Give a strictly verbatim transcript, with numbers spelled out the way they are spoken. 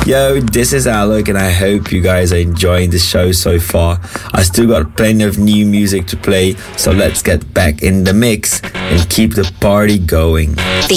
Yo, this is Alok, and I hope you guys are enjoying the show so far. I still got plenty of new music to play, so let's get back in the mix and keep the party going.